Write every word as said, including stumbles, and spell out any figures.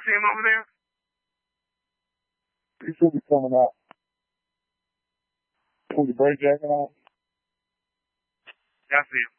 see him over there? He should be coming out. With the brake jacket on. Yeah, I see him.